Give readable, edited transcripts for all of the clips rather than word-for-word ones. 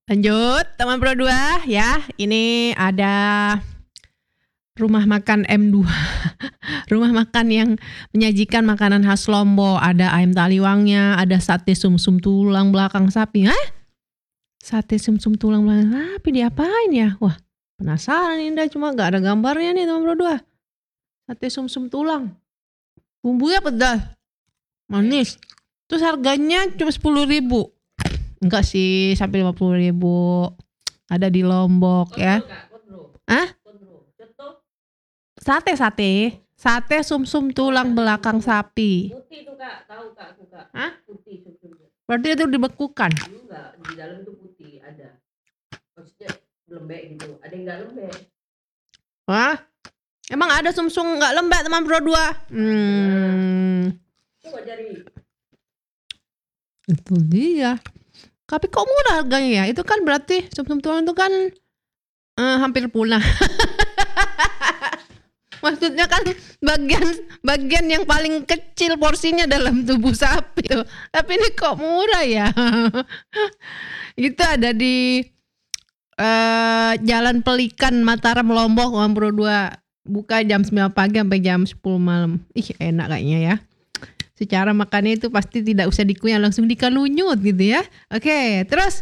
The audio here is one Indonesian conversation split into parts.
Lanjut teman Pro 2 ya. Ini ada rumah makan M2. Rumah makan yang menyajikan makanan khas Lombok. Ada ayam taliwangnya, ada sate sumsum tulang belakang sapi. Hah? Sate sumsum tulang belakang sapi diapain ya? Wah, penasaran Indah, cuma gak ada gambarnya nih teman Pro 2. Sate sumsum tulang. Bumbunya pedas. Manis. Terus harganya cuma 10.000. Enggak sih, sampai 50.000. Ada di Lombok ya. Hah? Sate sumsum tulang belakang sapi. Putih tuh Kak, tahu Kak, suka. Hah? Putih sumsumnya. Berarti itu dibekukan. Enggak, di dalam itu putih ada. Maksudnya lembek gitu. Ada yang enggak lembek. Wah. Emang ada sumsum enggak lembek teman Pro 2? Coba cari. Itu dia. Tapi kok murah harganya ya? Itu kan berarti sumsum tulang itu kan hampir punah. Maksudnya kan bagian yang paling kecil porsinya dalam tubuh sapi tuh. Tapi ini kok murah ya? Itu ada di Jalan Pelikan Mataram Lombok, Pro 2. Buka jam 9 pagi sampai jam 10 malam. Ih, enak kayaknya ya. Secara makannya itu pasti tidak usah dikunyah, langsung dikalunyut gitu ya. Oke, terus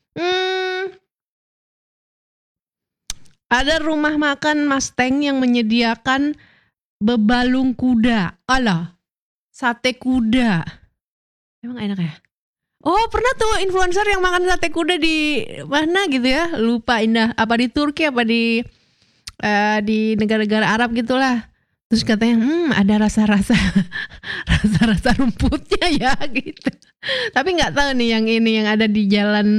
ada rumah makan Mustang yang menyediakan bebalung kuda. Alah, sate kuda. Emang enak ya? Oh, pernah tuh influencer yang makan sate kuda di mana gitu ya? Lupa Indah. Apa di Turki apa di negara-negara Arab gitulah. Terus katanya ada rasa-rasa rumputnya ya gitu. Tapi nggak tahu nih yang ini yang ada di jalan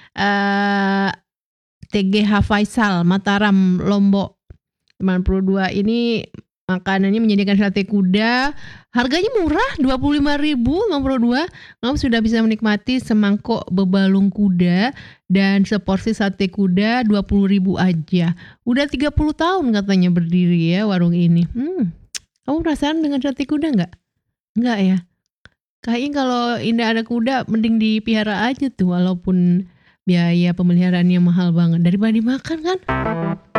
TGH Faisal Mataram Lombok. Teman Pro 2 ini makanannya menyediakan sate kuda. Harganya murah 25.000 Teman Pro 2. Kamu sudah bisa menikmati semangkok bebalung kuda dan seporsi sate kuda 20.000 aja. Udah 30 tahun katanya berdiri ya warung ini. Kamu penasaran dengan sate kuda enggak? Enggak ya? Kayaknya kalau Indah ada kuda mending dipihara aja tuh, walaupun biaya pemeliharaannya mahal banget daripada dimakan kan.